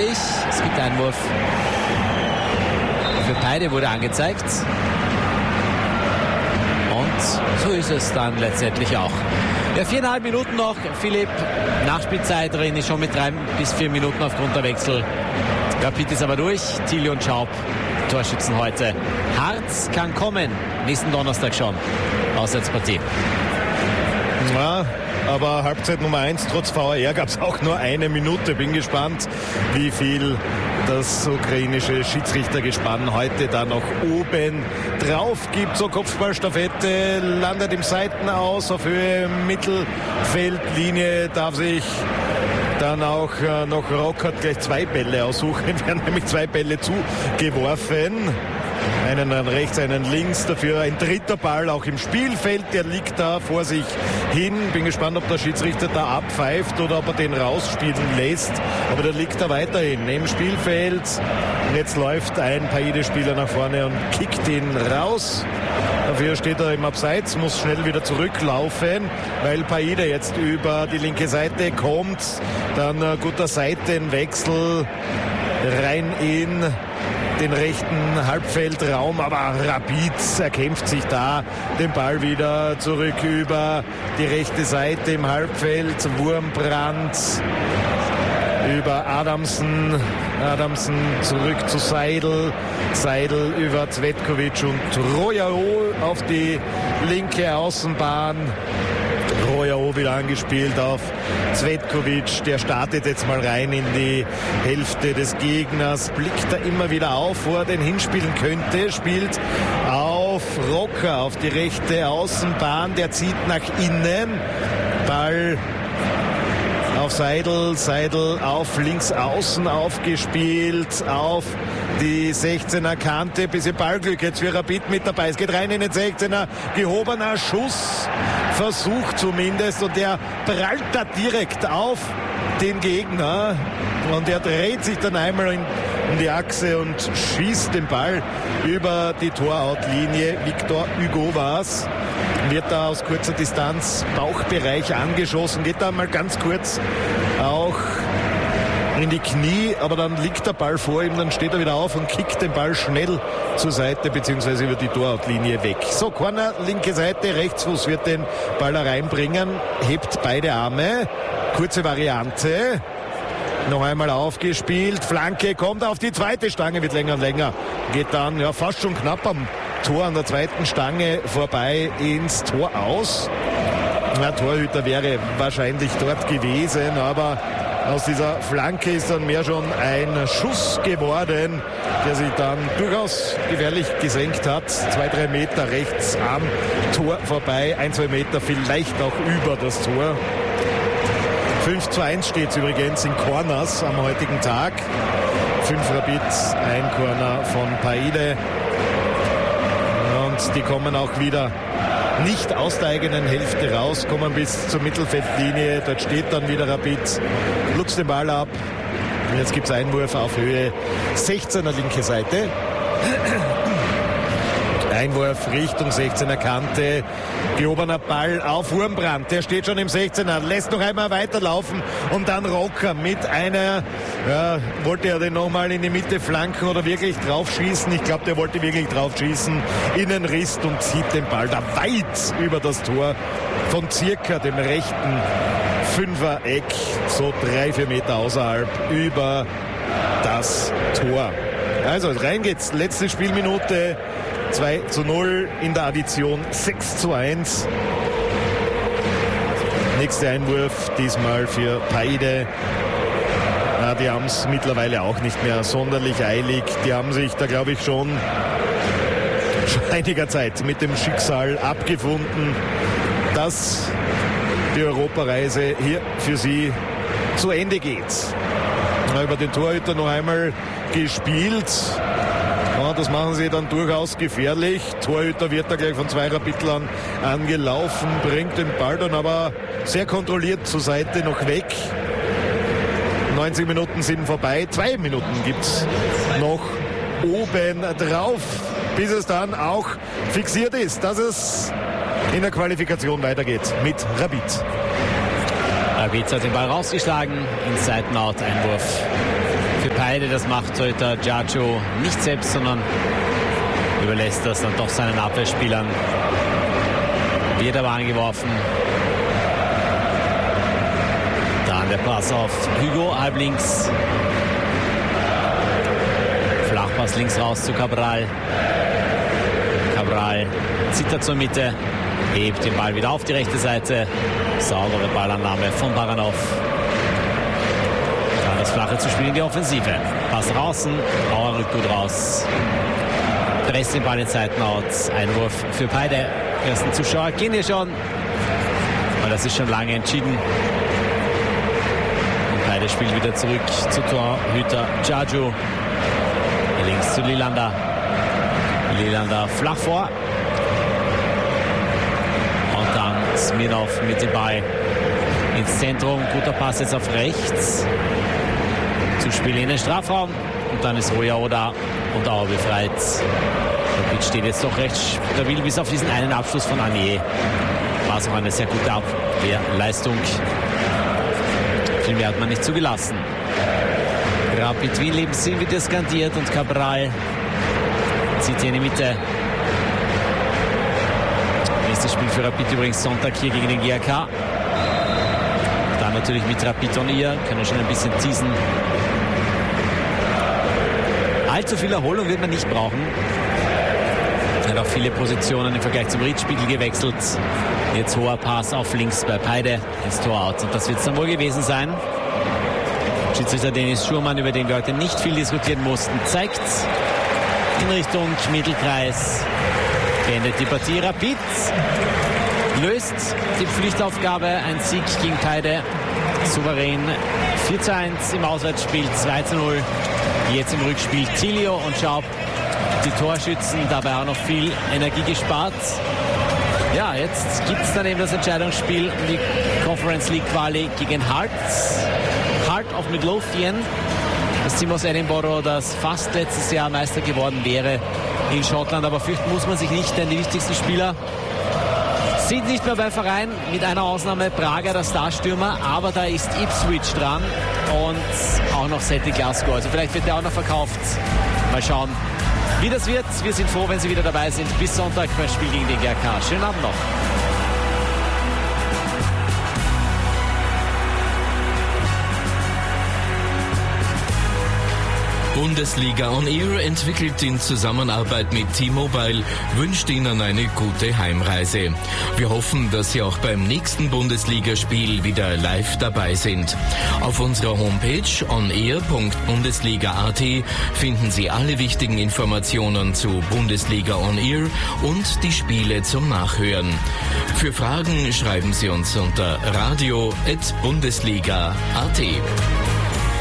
gefährlich. Es gibt Einwurf für Peide, wurde angezeigt. Und so ist es dann letztendlich auch. Ja, 4,5 Minuten noch. Philipp, Nachspielzeit drin, ist schon mit 3 bis 4 Minuten aufgrund der Wechsel. Rapid ist aber durch. Thiele und Schaub, Torschützen heute. Harz kann kommen. Nächsten Donnerstag schon. Auswärtspartie. Ja, aber Halbzeit Nummer 1 trotz VAR gab es auch nur 1 Minute. Bin gespannt, wie viel das ukrainische Schiedsrichtergespann heute da noch oben drauf gibt. So, Kopfballstaffette landet im Seitenaus auf Höhe Mittelfeldlinie, darf sich dann auch noch Rockert gleich 2 Bälle aussuchen. Werden nämlich 2 Bälle zugeworfen. Einen rechts, einen links, dafür ein dritter Ball auch im Spielfeld, der liegt da vor sich hin. Bin gespannt, ob der Schiedsrichter da abpfeift oder ob er den rausspielen lässt. Aber der liegt da weiterhin im Spielfeld. Jetzt läuft ein Paide-Spieler nach vorne und kickt ihn raus. Dafür steht er im Abseits, muss schnell wieder zurücklaufen, weil Paide jetzt über die linke Seite kommt. Dann guter Seitenwechsel rein in den rechten Halbfeldraum, aber Rapid erkämpft sich da den Ball wieder zurück über die rechte Seite im Halbfeld. Wurmbrand über Adamsen zurück zu Seidel über Cvetkovic und Royao auf die linke Außenbahn. Royao wieder angespielt auf Cvetkovic, der startet jetzt mal rein in die Hälfte des Gegners, blickt da immer wieder auf, wo er denn hinspielen könnte, spielt auf Rocker, auf die rechte Außenbahn, der zieht nach innen, Ball auf Seidel auf links außen aufgespielt, auf die 16er Kante, bisschen Ballglück jetzt für Rapid mit dabei. Es geht rein in den 16er, gehobener Schuss, Versuch zumindest, und der prallt da direkt auf den Gegner und er dreht sich dann einmal um die Achse und schießt den Ball über die Toroutlinie. Victor Hugo war's. Wird da aus kurzer Distanz Bauchbereich angeschossen, geht da mal ganz kurz auch in die Knie, aber dann liegt der Ball vor ihm, dann steht er wieder auf und kickt den Ball schnell zur Seite bzw. über die Toroutlinie weg. So, Corner, linke Seite, Rechtsfuß wird den Ball reinbringen, hebt beide Arme, kurze Variante, noch einmal aufgespielt, Flanke kommt auf die zweite Stange, wird länger und länger, geht dann ja fast schon knapp am Tor an der zweiten Stange vorbei ins Tor aus. Der Torhüter wäre wahrscheinlich dort gewesen, aber aus dieser Flanke ist dann mehr schon ein Schuss geworden, der sich dann durchaus gefährlich gesenkt hat. 2-3 Meter rechts am Tor vorbei, 1-2 Meter vielleicht auch über das Tor. 5:1 steht es übrigens in Corners am heutigen Tag. 5 Rapid, ein Corner von Paide. Und die kommen auch wieder nicht aus der eigenen Hälfte raus, kommen bis zur Mittelfeldlinie. Dort steht dann wieder Rapid, luchst den Ball ab. Und jetzt gibt es Einwurf auf Höhe 16er linke Seite. Einwurf Richtung 16er Kante. Gehobener Ball auf Wurmbrand. Der steht schon im 16er. Lässt noch einmal weiterlaufen. Und dann Rocker mit einer, wollte er den nochmal in die Mitte flanken oder wirklich drauf schießen? Ich glaube, der wollte wirklich drauf schießen. Innenriss und zieht den Ball da weit über das Tor von circa dem rechten Fünfer-Eck. So 3-4 Meter außerhalb über das Tor. Also rein geht's. Letzte Spielminute. 2:0 in der Addition, 6:1. Nächster Einwurf, diesmal für Paide. Die haben es mittlerweile auch nicht mehr sonderlich eilig. Die haben sich da, glaube ich, schon einiger Zeit mit dem Schicksal abgefunden, dass die Europareise hier für sie zu Ende geht. Über den Torhüter noch einmal gespielt. Ja, das machen sie dann durchaus gefährlich. Torhüter wird da gleich von 2 Rapidlern angelaufen, bringt den Ball dann aber sehr kontrolliert zur Seite noch weg. 90 Minuten sind vorbei. 2 Minuten gibt's noch oben drauf, bis es dann auch fixiert ist, dass es in der Qualifikation weitergeht mit Rapid. Rapid hat den Ball rausgeschlagen, ins Seitenout, Einwurf für Peide. Das macht Torhüter Giorgio nicht selbst, sondern überlässt das dann doch seinen Abwehrspielern. Wird aber angeworfen. Dann der Pass auf Hugo, halblinks. Flachpass links raus zu Cabral. Cabral zittert zur Mitte, hebt den Ball wieder auf die rechte Seite. Saubere Ballannahme von Baranov. Dann das Flache zu spielen in die Offensive. Pass nach außen, Bauer rückt gut raus. Presst den Ball in Seitenhaut. Einwurf für Peide. Die ersten Zuschauer gehen hier schon. Aber das ist schon lange entschieden. Und Peide spielt wieder zurück zu Torhüter Giorgio. Links zu Lilander. Lilander flach vor. Und dann Smirnov mit dem Ball ins Zentrum. Guter Pass jetzt auf rechts. Zuspiel in den Strafraum. Und dann ist Royao da und Auer befreit. Rapid steht jetzt doch recht stabil bis auf diesen einen Abschluss von Anier. War es auch eine sehr gute Abwehrleistung. Viel mehr hat man nicht zugelassen. Rapid Wien Lebenssinn wird skandiert und Cabral zieht hier in die Mitte. Nächstes Spiel für Rapid übrigens Sonntag hier gegen den GAK. Dann natürlich mit Rapid on Air, können schon ein bisschen teasen. Allzu viel Erholung wird man nicht brauchen. Er hat auch viele Positionen im Vergleich zum Riedspiegel gewechselt. Jetzt hoher Pass auf links bei Peide ins Tor out. Und das wird es dann wohl gewesen sein. Schiedsrichter Dennis Schurmann, über den wir heute nicht viel diskutieren mussten, zeigt in Richtung Mittelkreis. Beendet die Partie. Rapid löst die Pflichtaufgabe. Ein Sieg gegen Peide. Souverän 4:1 im Auswärtsspiel, 2:0 jetzt im Rückspiel. Tilio und Schaub, die Torschützen, dabei auch noch viel Energie gespart. Ja, jetzt gibt es dann eben das Entscheidungsspiel um die Conference League Quali gegen Heart of Midlothian. Das Team aus Edinburgh, das fast letztes Jahr Meister geworden wäre in Schottland. Aber fürchten muss man sich nicht, denn die wichtigsten Spieler sind nicht mehr beim Verein, mit einer Ausnahme Prager, der Starstürmer. Aber da ist Ipswich dran und auch noch Celtic Glasgow. Also vielleicht wird der auch noch verkauft. Mal schauen, wie das wird. Wir sind froh, wenn Sie wieder dabei sind. Bis Sonntag beim Spiel gegen den GAK. Schönen Abend noch. Bundesliga on Air entwickelt in Zusammenarbeit mit T-Mobile, wünscht Ihnen eine gute Heimreise. Wir hoffen, dass Sie auch beim nächsten Bundesligaspiel wieder live dabei sind. Auf unserer Homepage onair.bundesliga.at finden Sie alle wichtigen Informationen zu Bundesliga on Air und die Spiele zum Nachhören. Für Fragen schreiben Sie uns unter radio@bundesliga.at.